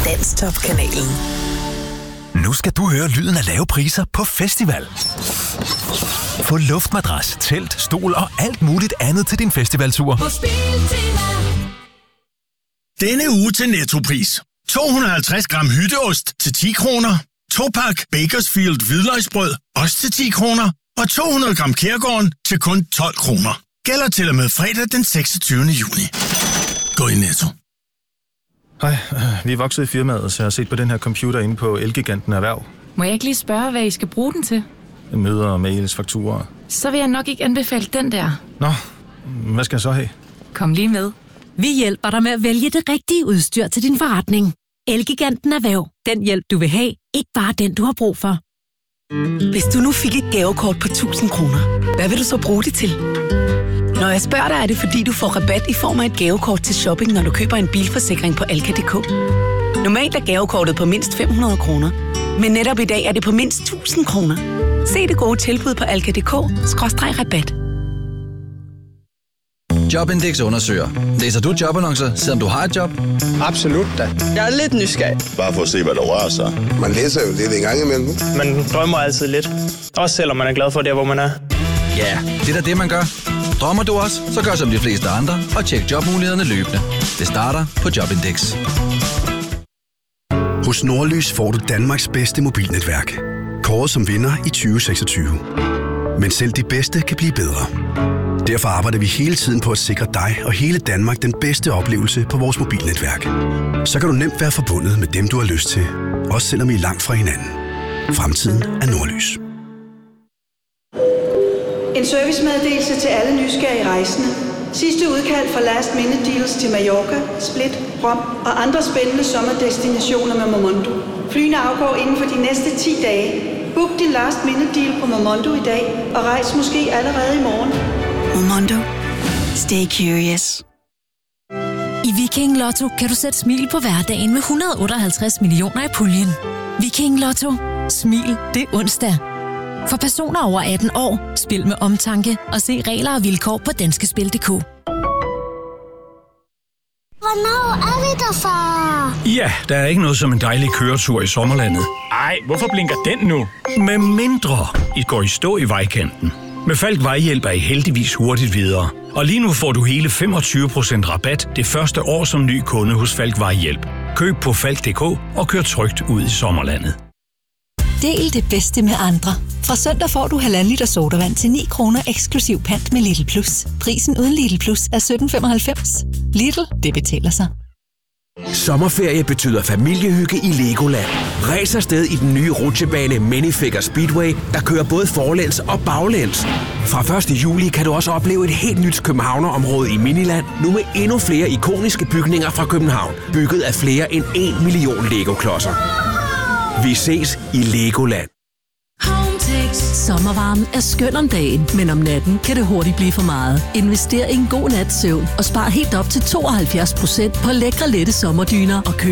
Danstop-kanalen. Nu skal du høre lyden af lave priser på festival. Få luftmadras, telt, stol og alt muligt andet til din festivaltur. Denne uge til Nettopris. 250 gram hytteost til 10 kroner. 2-pak Bakersfield hvidløgsbrød, også til 10 kroner. Og 200 gram Kærgården til kun 12 kroner. Gælder til og med fredag den 26. juni. Gå i Netto. Hej, vi er vokset i firmaet, så jeg har set på den her computer inde på Elgiganten Erhverv. Må jeg ikke lige spørge, hvad I skal bruge den til? Møder, mails, fakturer. Så vil jeg nok ikke anbefale den der. Nå, hvad skal jeg så have? Kom lige med. Vi hjælper dig med at vælge det rigtige udstyr til din forretning. Elgiganten Erhverv. Den hjælp, du vil have. Ikke bare den, du har brug for. Hvis du nu fik et gavekort på 1000 kroner, hvad vil du så bruge det til? Når jeg spørger dig, er det fordi, du får rabat i form af et gavekort til shopping, når du køber en bilforsikring på Alka.dk. Normalt er gavekortet på mindst 500 kroner, men netop i dag er det på mindst 1000 kroner. Se det gode tilbud på Alka.dk/rabat. Jobindex undersøger. Læser du jobannoncer, selvom du har et job? Absolut da. Jeg er lidt nysgerrig. Bare for at se, hvad der rører sig. Man læser jo lidt en gang imellem. Man drømmer altid lidt. Også selvom man er glad for det, hvor man er. Ja, det er da det, man gør. Drømmer du også, så gør som de fleste andre og tjek jobmulighederne løbende. Det starter på Jobindex. Hos Nordlys får du Danmarks bedste mobilnetværk. Kåret som vinder i 2026. Men selv de bedste kan blive bedre. Derfor arbejder vi hele tiden på at sikre dig og hele Danmark den bedste oplevelse på vores mobilnetværk. Så kan du nemt være forbundet med dem, du har lyst til. Også selvom I er langt fra hinanden. Fremtiden er Nordlys. En servicemeddelelse til alle nysgerrige rejsende. Sidste udkald fra Last Minute Deals til Mallorca, Split, Rom og andre spændende sommerdestinationer med Momondo. Flyene afgår inden for de næste 10 dage. Book din Last Minute Deal på Momondo i dag og rejs måske allerede i morgen. Momondo. Stay curious. I Viking Lotto kan du sætte smil på hverdagen med 158 millioner i puljen. Viking Lotto. Smil det er onsdag. For personer over 18 år, spil med omtanke og se regler og vilkår på danskespil.dk. Hvornår er vi der, far? Ja, der er ikke noget som en dejlig køretur i sommerlandet. Ej, hvorfor blinker den nu? Med mindre I går i stå i vejkanten. Med Falk Vejhjælp er I heldigvis hurtigt videre. Og lige nu får du hele 25% rabat det første år som ny kunde hos Falk Vejhjælp. Køb på Falk.dk og kør trygt ud i sommerlandet. Del det bedste med andre. Fra søndag får du 1,5 liter sodavand til 9 kroner eksklusiv pant med Lidl Plus. Prisen uden Lidl Plus er 17,95. Lidl, det betaler sig. Sommerferie betyder familiehygge i Legoland. Ræs afsted i den nye rutsjebane Minifigure Speedway, der kører både forlæns og baglæns. Fra 1. juli kan du også opleve et helt nyt københavnerområde i Miniland, nu med endnu flere ikoniske bygninger fra København, bygget af flere end 1 million Lego-klodser. Vi ses i Legoland. Sommervarmen er skøn om dagen, men om natten kan det hurtigt blive for meget. Invester i en god nats søvn og spar helt op til 72% på lækre lette sommerdyner og køb